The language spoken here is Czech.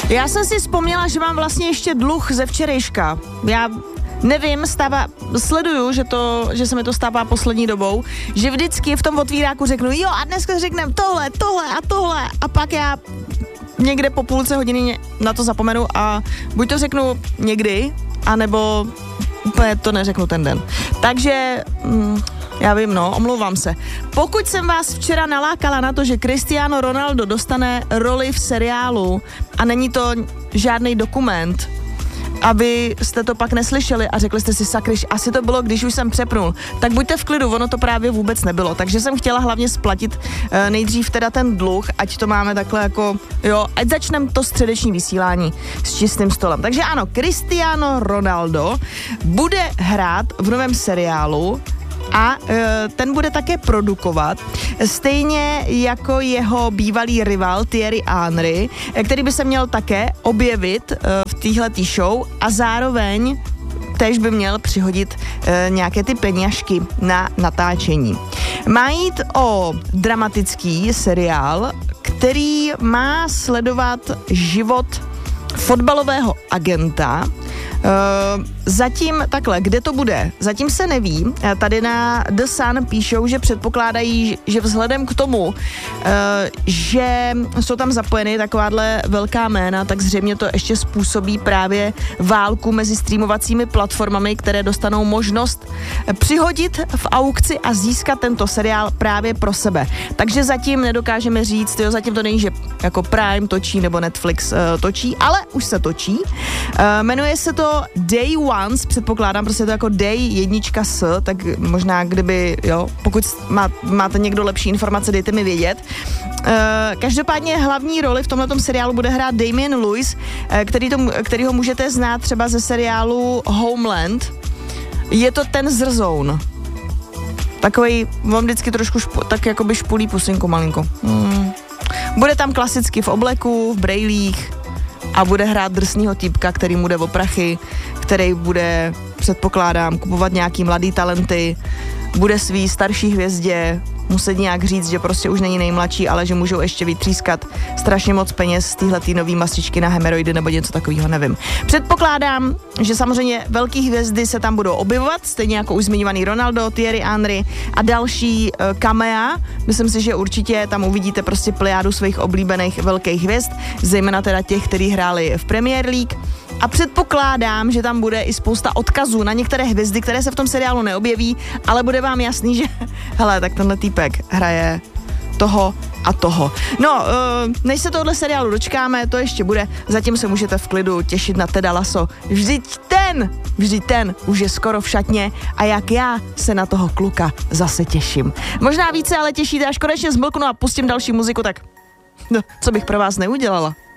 Já jsem si vzpomněla, že mám vlastně ještě dluh ze včerejška. Já nevím, sleduju, že se mi to stává poslední dobou, že vždycky v tom otvíráku řeknu, jo a dneska řekneme tohle a pak já někde po půlce hodiny na to zapomenu a buď to řeknu někdy, anebo úplně to neřeknu ten den. Takže já vím, omlouvám se. Pokud jsem vás včera nalákala na to, že Cristiano Ronaldo dostane roli v seriálu a není to žádný dokument, a vy jste to pak neslyšeli a řekli jste si, sakryš, asi to bylo, když už jsem přepnul, tak buďte v klidu, ono to právě vůbec nebylo. Takže jsem chtěla hlavně splatit nejdřív teda ten dluh, ať to máme takhle jako, ať začneme to středeční vysílání s čistým stolem. Takže ano, Cristiano Ronaldo bude hrát v novém seriálu a ten bude také produkovat, stejně jako jeho bývalý rival Thierry Henry, který by se měl také objevit v téhletý show a zároveň též by měl přihodit nějaké ty peněžky na natáčení. Má jít o dramatický seriál, který má sledovat život fotbalového agenta. Zatím takhle, kde to bude? Zatím se neví. Tady na The Sun píšou, že předpokládají, že vzhledem k tomu, že jsou tam zapojeny takováhle velká jména, tak zřejmě to ještě způsobí právě válku mezi streamovacími platformami, které dostanou možnost přihodit v aukci a získat tento seriál právě pro sebe. Takže zatím nedokážeme říct, zatím to není, že jako Prime točí nebo Netflix točí, ale už se točí. Jmenuje se to Day Ones, předpokládám, prostě to jako Day 1 s, tak možná kdyby, pokud máte někdo lepší informace, dejte mi vědět. Každopádně hlavní roli v tomhletom seriálu bude hrát Damian Lewis, kterýho můžete znát třeba ze seriálu Homeland. Je to ten zrzoun. Takovej, on vždycky trošku tak jakoby špulí pusinku malinko. Bude tam klasicky v obleku, v brejlích a bude hrát drsnýho týpka, který mu jde o prachy, který bude, předpokládám, kupovat nějaký mladý talenty, bude svý starší hvězdě muset nějak říct, že prostě už není nejmladší, ale že můžou ještě vytřískat strašně moc peněz z téhletý nový mastičky na hemeroidy nebo něco takového, nevím. Předpokládám, že samozřejmě velký hvězdy se tam budou objevovat, stejně jako už zmiňovaný Ronaldo, Thierry Henry a další camea. Myslím si, že určitě tam uvidíte prostě plejádu svých oblíbených velkých hvězd, zejména teda těch, kteří hráli v Premier League. A předpokládám, že tam bude i spousta odkazů na některé hvězdy, které se v tom seriálu neobjeví, ale bude vám jasný, že hele, tak tenhle týpek hraje toho a toho. Než se tohle seriálu dočkáme, to ještě bude, zatím se můžete v klidu těšit na Teda Lasso. Vždyť ten už je skoro v šatně a jak já se na toho kluka zase těším. Možná více ale těšíte, až konečně zmlknu a pustím další muziku, tak co bych pro vás neudělala.